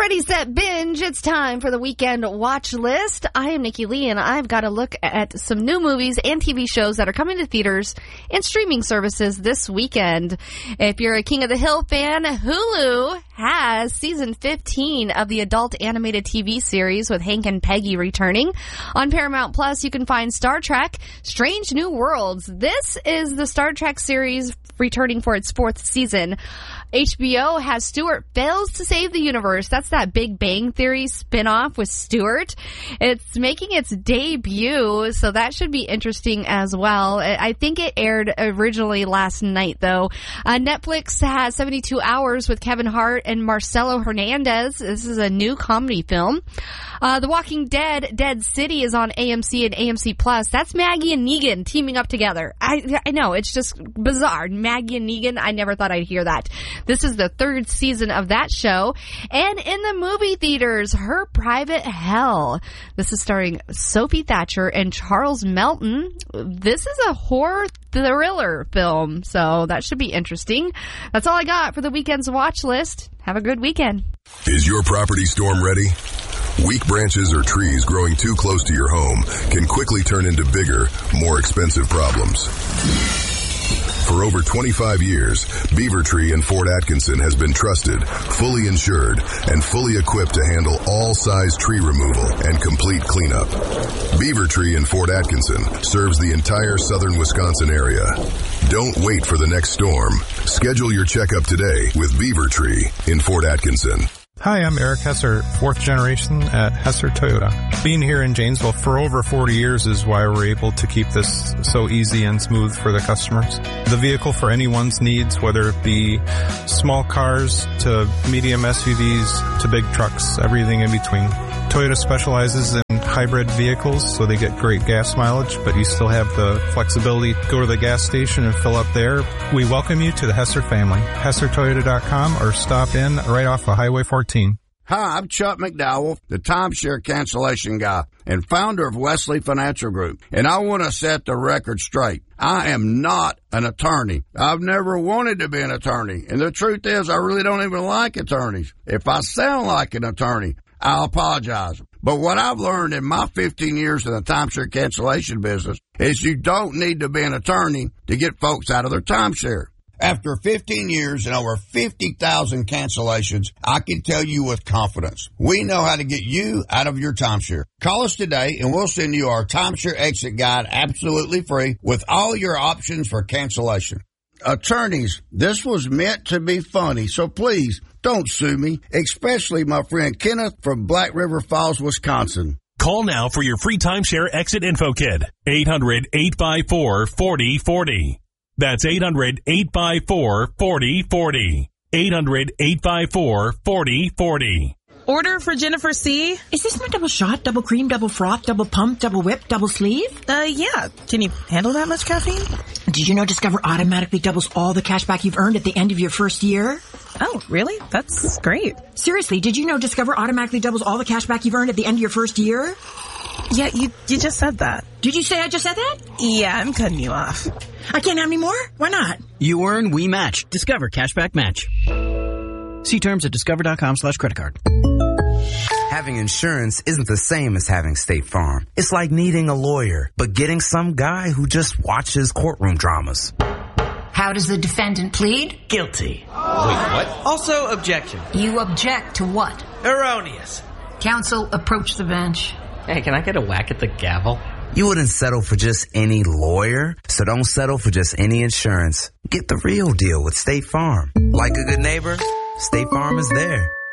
Ready, Set, Binge. It's time for the weekend watch list. I am Nikki Lee, and I've got a look at some new movies and TV shows that are coming to theaters and streaming services this weekend. If you're a King of the Hill fan, Hulu has season 15 of the adult animated TV series with Hank and Peggy returning. On Paramount Plus, you can find Star Trek Strange New Worlds. This is the Star Trek series returning for its 4th season. HBO has Stewart Fails to Save the Universe. That's that Big Bang Theory spinoff with Stewart. It's making its debut, so that should be interesting as well. I think it aired originally last night, though. Netflix has 72 Hours with Kevin Hart and Marcelo Hernandez. This is a new comedy film. The Walking Dead, Dead City is on AMC and AMC Plus. That's Maggie and Negan teaming up together. I know, it's just bizarre. Maggie and Negan, I never thought I'd hear that. This is the 3rd season of that show. And in the movie theaters, Her Private Hell. This is starring Sophie Thatcher and Charles Melton. This is a horror thriller film, so that should be interesting. That's all I got for the weekend's watch list. Have a good weekend. Is your property storm ready? Weak branches or trees growing too close to your home can quickly turn into bigger, more expensive problems. For over 25 years, Beaver Tree in Fort Atkinson has been trusted, fully insured, and fully equipped to handle all size tree removal and complete cleanup. Beaver Tree in Fort Atkinson serves the entire southern Wisconsin area. Don't wait for the next storm. Schedule your checkup today with Beaver Tree in Fort Atkinson. Hi, I'm Eric Hesser, 4th generation at Hesser Toyota. Being here in Janesville for over 40 years is why we're able to keep this so easy and smooth for the customers. The vehicle for anyone's needs, whether it be small cars to medium SUVs to big trucks, everything in between. Toyota specializes in hybrid vehicles, so they get great gas mileage, but you still have the flexibility to go to the gas station and fill up there. We welcome you to the Hesser family. HesserToyota.com or stop in right off of Highway 14. Hi, I'm Chuck McDowell, the timeshare cancellation guy and founder of Wesley Financial Group. And I want to set the record straight. I am not an attorney. I've never wanted to be an attorney. And the truth is, I really don't even like attorneys. If I sound like an attorney, I'll apologize. But what I've learned in my 15 years in the timeshare cancellation business is you don't need to be an attorney to get folks out of their timeshare. After 15 years and over 50,000 cancellations, I can tell you with confidence, we know how to get you out of your timeshare. Call us today and we'll send you our timeshare exit guide absolutely free with all your options for cancellation. Attorneys, this was meant to be funny, so please don't sue me, especially my friend Kenneth from Black River Falls, Wisconsin. Call now for your free timeshare exit info kit. 800-854-4040. That's 800-854-4040. 800-854-4040. Order for Jennifer C. Is this my double shot, double cream, double froth, double pump, double whip, double sleeve? Yeah. Can you handle that much caffeine? Did you know Discover automatically doubles all the cash back you've earned at the end of your first year? Oh, really? That's great. Seriously, did you know Discover automatically doubles all the cash back you've earned at the end of your first year? Yeah, you just said that. Did you say I just said that? Yeah, I'm cutting you off. I can't have any more? Why not? You earn, we match. Discover Cashback Match. See terms at discover.com/creditcard. Having insurance isn't the same as having State Farm. It's like needing a lawyer, but getting some guy who just watches courtroom dramas. How does the defendant plead? Guilty. Wait, what? Also, objection. You object to what? Erroneous. Counsel, approach the bench. Hey, can I get a whack at the gavel? You wouldn't settle for just any lawyer, so don't settle for just any insurance. Get the real deal with State Farm. Like a good neighbor, State Farm is there.